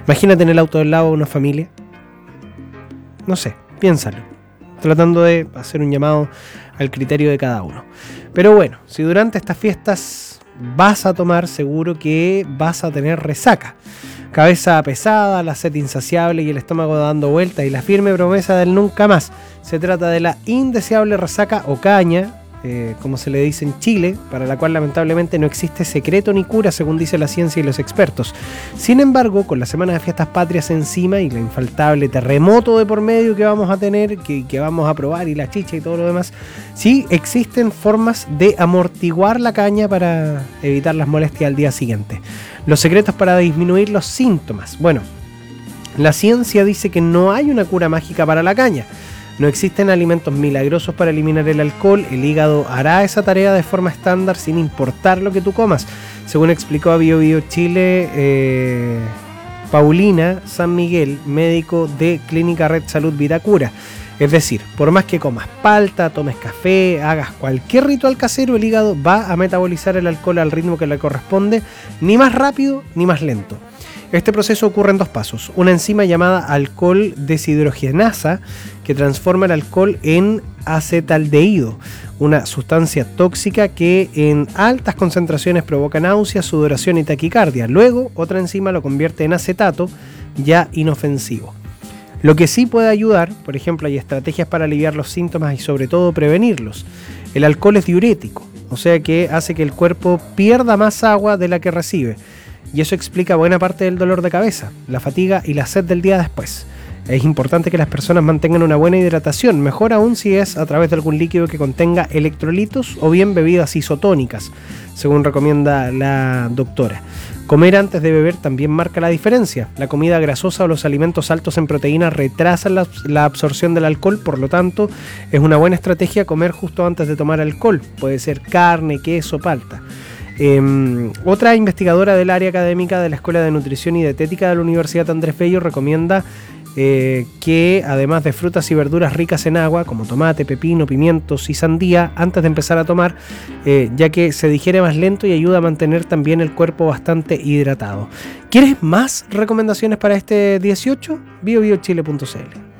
Imagínate en el auto del lado de una familia. No sé, piénsalo. Tratando de hacer un llamado al criterio de cada uno. Pero bueno, si durante estas fiestas vas a tomar, seguro que vas a tener resaca. Cabeza pesada, la sed insaciable y el estómago dando vueltas y la firme promesa del nunca más. Se trata de la indeseable resaca o caña, como se le dice en Chile, para la cual lamentablemente no existe secreto ni cura, según dice la ciencia y los expertos. Sin embargo, con la semana de fiestas patrias encima y la infaltable terremoto de por medio que vamos a tener, que vamos a probar, y la chicha y todo lo demás, sí existen formas de amortiguar la caña para evitar las molestias al día siguiente. Los secretos para disminuir los síntomas. Bueno, la ciencia dice que no hay una cura mágica para la caña. No existen alimentos milagrosos para eliminar el alcohol. El hígado hará esa tarea de forma estándar sin importar lo que tú comas. Según explicó a BioBio Chile, Paulina San Miguel, médico de Clínica Red Salud Vitacura. Es decir, por más que comas palta, tomes café, hagas cualquier ritual casero, el hígado va a metabolizar el alcohol al ritmo que le corresponde, ni más rápido ni más lento. Este proceso ocurre en dos pasos. Una enzima llamada alcohol deshidrogenasa que transforma el alcohol en acetaldehído, una sustancia tóxica que en altas concentraciones provoca náuseas, sudoración y taquicardia. Luego, otra enzima lo convierte en acetato, ya inofensivo. Lo que sí puede ayudar, por ejemplo, hay estrategias para aliviar los síntomas y sobre todo prevenirlos. El alcohol es diurético, o sea que hace que el cuerpo pierda más agua de la que recibe. Y eso explica buena parte del dolor de cabeza, la fatiga y la sed del día después. Es importante que las personas mantengan una buena hidratación, mejor aún si es a través de algún líquido que contenga electrolitos o bien bebidas isotónicas, según recomienda la doctora. Comer antes de beber también marca la diferencia. La comida grasosa o los alimentos altos en proteínas retrasan la absorción del alcohol, por lo tanto es una buena estrategia comer justo antes de tomar alcohol. Puede ser carne, queso, palta. Otra investigadora del área académica de la Escuela de Nutrición y Dietética de la Universidad Andrés Bello recomienda que además de frutas y verduras ricas en agua, como tomate, pepino, pimientos y sandía, antes de empezar a tomar, ya que se digiere más lento y ayuda a mantener también el cuerpo bastante hidratado. ¿Quieres más recomendaciones para este 18? biobiochile.cl